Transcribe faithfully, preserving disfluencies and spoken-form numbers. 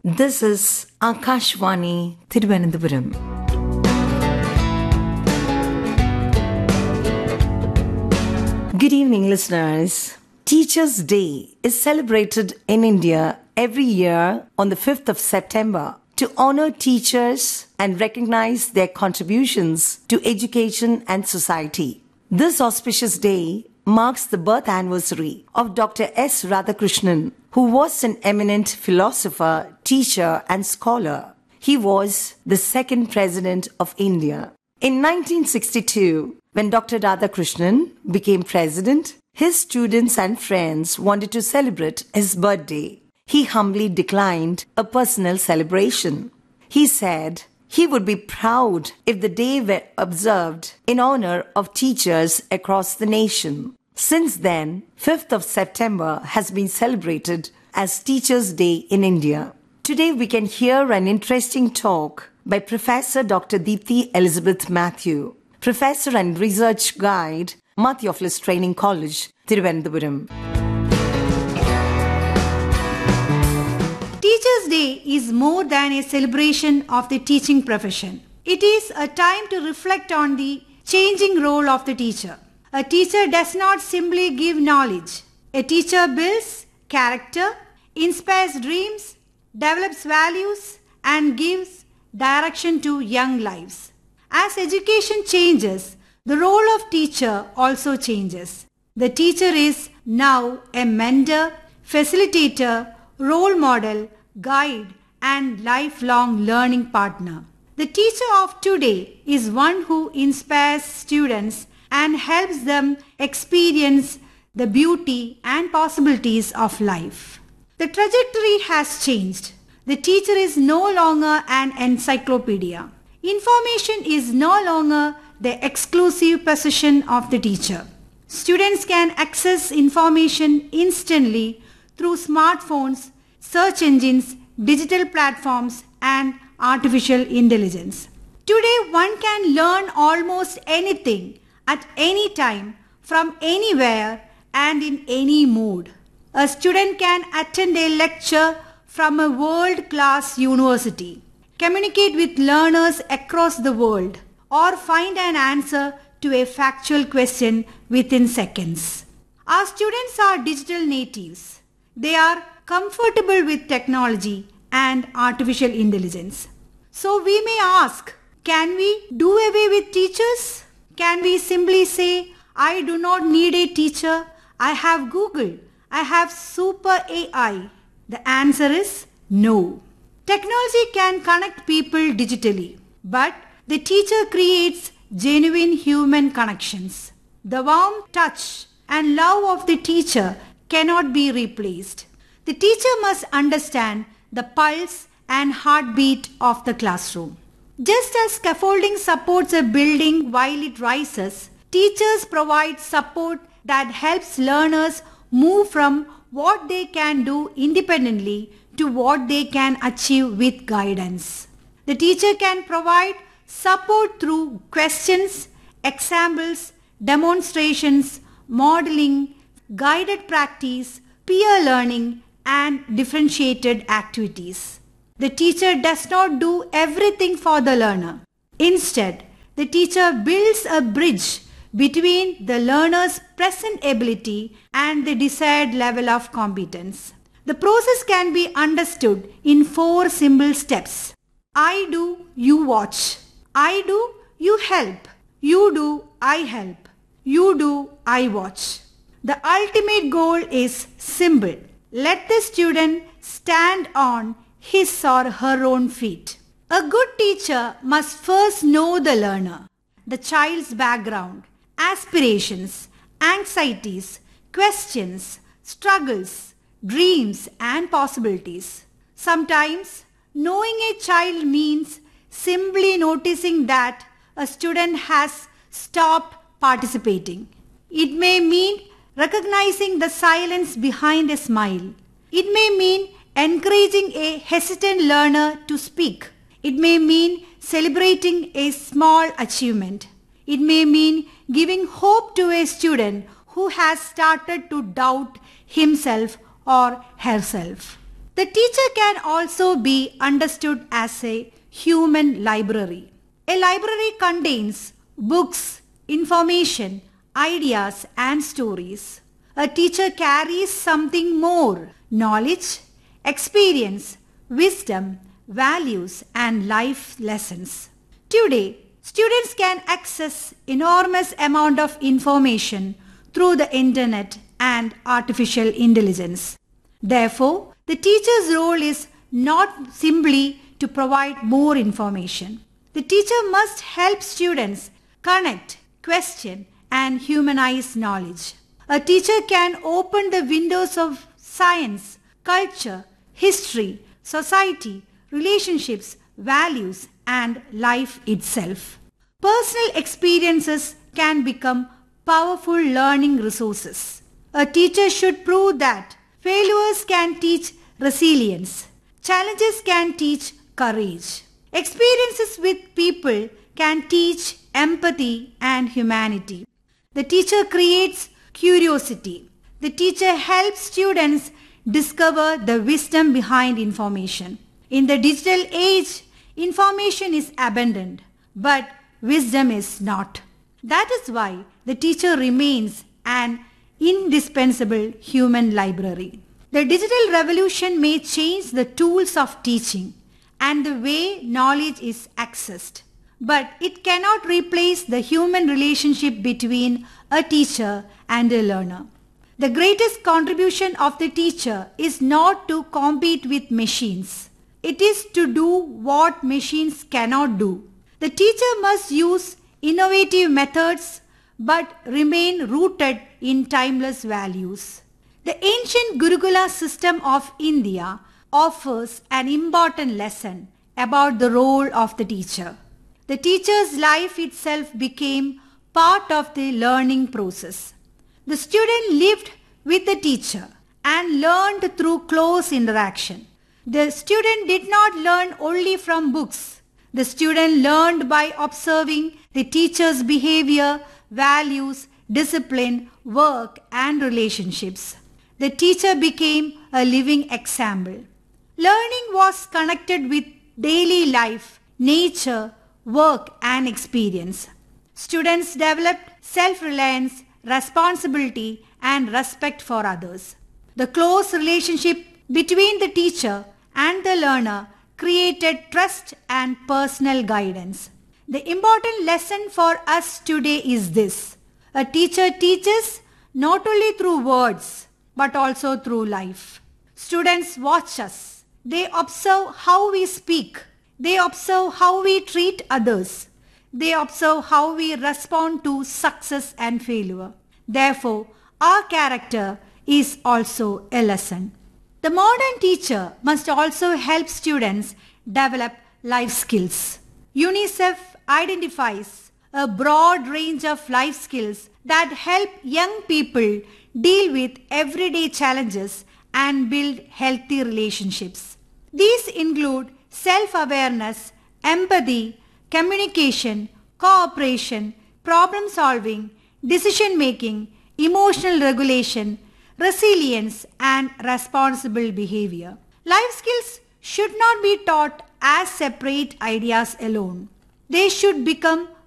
This is Akashvani Thiruvananthapuram. Good evening, listeners. Teachers' Day is celebrated in India every year on the fifth of September to honor teachers and recognize their contributions to education and society. This auspicious day marks the birth anniversary of Doctor S. Radhakrishnan, who was an eminent philosopher, teacher, and scholar. He was the second president of India. In nineteen sixty-two, when Doctor Radhakrishnan became president, his students and friends wanted to celebrate his birthday. He humbly declined a personal celebration. He said he would be proud if the day were observed in honor of teachers across the nation. Since then, fifth of September has been celebrated as Teachers' Day in India. Today we can hear an interesting talk by Professor Doctor Deepthi Elizabeth Matthew, Professor and Research Guide, Ma Theophilus Training College, Thiruvananthapuram. Teachers' Day is more than a celebration of the teaching profession. It is a time to reflect on the changing role of the teacher. A teacher does not simply give knowledge. A teacher builds character, inspires dreams, develops values, and gives direction to young lives. As education changes, the role of teacher also changes. The teacher is now a mentor, facilitator, role model, guide, and lifelong learning partner. The teacher of today is one who inspires students and helps them experience the beauty and possibilities of life. The trajectory has changed. The teacher is no longer an encyclopedia. Information is no longer the exclusive possession of the teacher. Students can access information instantly through smartphones, search engines, digital platforms, and artificial intelligence. Today, one can learn almost anything at any time, from anywhere and in any mood. A student can attend a lecture from a world-class university, communicate with learners across the world, or find an answer to a factual question within seconds. Our students are digital natives. They are comfortable with technology and artificial intelligence. So we may ask, can we do away with teachers? Can we simply say, I do not need a teacher, I have Google, I have super A I? The answer is no. Technology can connect people digitally, but the teacher creates genuine human connections. The warm touch and love of the teacher cannot be replaced. The teacher must understand the pulse and heartbeat of the classroom. Just as scaffolding supports a building while it rises, teachers provide support that helps learners move from what they can do independently to what they can achieve with guidance. The teacher can provide support through questions, examples, demonstrations, modeling, guided practice, peer learning, and differentiated activities. The teacher does not do everything for the learner. Instead, the teacher builds a bridge between the learner's present ability and the desired level of competence. The process can be understood in four simple steps. I do, you watch. I do, you help. You do, I help. You do, I watch. The ultimate goal is simple. Let the student stand on his or her own feet. A good teacher must first know the learner, the child's background, aspirations, anxieties, questions, struggles, dreams, and possibilities. Sometimes, knowing a child means simply noticing that a student has stopped participating. It may mean recognizing the silence behind a smile. It may mean encouraging a hesitant learner to speak. It may mean celebrating a small achievement. It may mean giving hope to a student who has started to doubt himself or herself. The teacher can also be understood as a human library. A library contains books, information, ideas, and stories. A teacher carries something more: knowledge, experience, wisdom, values, and life lessons. Today, students can access enormous amount of information through the internet and artificial intelligence. Therefore, the teacher's role is not simply to provide more information. The teacher must help students connect, question, and humanize knowledge. A teacher can open the windows of science, culture, history, society, relationships, values, and life itself. Personal experiences can become powerful learning resources. A teacher should prove that failures can teach resilience, challenges can teach courage, experiences with people can teach empathy and humanity. The teacher creates curiosity. The teacher helps students discover the wisdom behind information. In the digital age, information is abundant, but wisdom is not. That is why the teacher remains an indispensable human library. The digital revolution may change the tools of teaching and the way knowledge is accessed, but it cannot replace the human relationship between a teacher and a learner. The greatest contribution of the teacher is not to compete with machines. It is to do what machines cannot do. The teacher must use innovative methods but remain rooted in timeless values. The ancient Gurukula system of India offers an important lesson about the role of the teacher. The teacher's life itself became part of the learning process. The student lived with the teacher and learned through close interaction. The student did not learn only from books. The student learned by observing the teacher's behavior, values, discipline, work, and relationships. The teacher became a living example. Learning was connected with daily life, nature, work, and experience. Students developed self-reliance, responsibility, and respect for others. The close relationship between the teacher and the learner created trust and personal guidance. The important lesson for us today is this: a teacher teaches not only through words but also through life. Students watch us. They observe how we speak. They observe how we treat others. They observe how we respond to success and failure. Therefore, our character is also a lesson. The modern teacher must also help students develop life skills. UNICEF identifies a broad range of life skills that help young people deal with everyday challenges and build healthy relationships. These include self-awareness, empathy, communication, cooperation, problem solving, decision making, emotional regulation, resilience, and responsible behavior. Life skills should not be taught as separate ideas alone. They should become